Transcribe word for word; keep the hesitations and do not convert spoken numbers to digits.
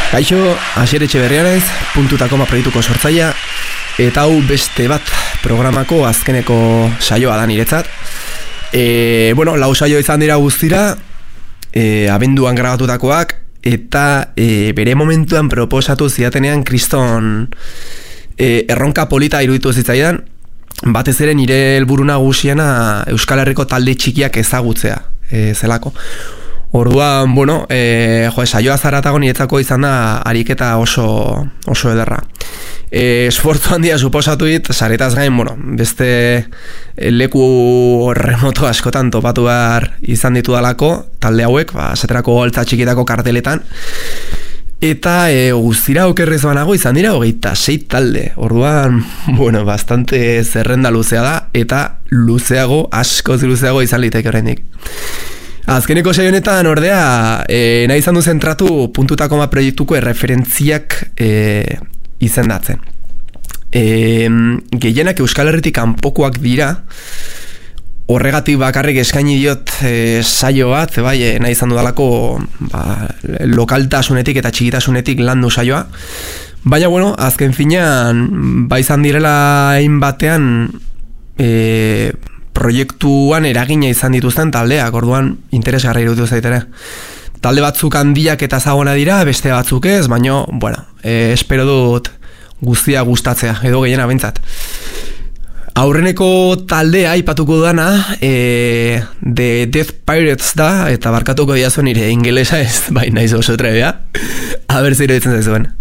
Kaixo, Asier Etxeberria naiz, Puntuta Koma proiektuko sortzailea, eta hau beste bat programako azkeneko saioa da niretzat. E, bueno, lau saio izan dira guztira, e, abenduan grabatutakoak, eta e, bere momentuan proposatu zidatenean kriston e, erronka polita iruditu zitzaidan, batez ere nire helburu nagusiena Euskal Herriko talde txikiak ezagutzea, e, zelako. Orduan, bueno, e, jo, saioa zaratago niretzako izan da ariketa oso, oso ederra. E, esfortzu handia suposatu dit, saretaz gain, bueno, beste leku remoto askotan topatu behar izan ditu dalako, talde hauek, ba, esaterako holtza txikitako karteletan. Eta e, guztira okerrez banago izan dira hogeita sei talde. Orduan, bueno, bastante zerrenda luzea da, eta luzeago, askoz luzeago izan liteke oraindik. Azkeneko saio honetan ordea, e, nahi izan du zentratu Puntuta Koma proiektuko erreferentziak e, izendatzen. E, gehienak Euskal Herritik kanpokoak dira, horregatik bakarrik eskaini diot e, saio bat, bai, e, nahi izan dudalako ba, lokaltasunetik eta txikitasunetik landu saioa. Baina, bueno, azken finean, ba izan direla hain batean, e, proiektuan eragina izan dituzten taldeak, orduan interesgarri iruditu zaitere. Talde batzuk handiak eta ezaguna dira, beste batzuk ez, baina, bueno, e, espero dut guztia gustatzea, edo gehiena behintzat. Aurreneko taldea aipatuko dana, e, The Death Pirates da, eta barkatuko diazuen nire ingelesa ez, bai naiz oso trebea, aber zer iruditzen zaizuen.